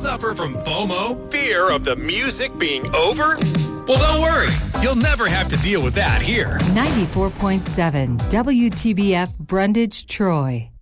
Suffer from FOMO? Fear of the music being over? Well, don't worry. You'll never have to deal with that here. 94.7 WTBF Brundage, Troy.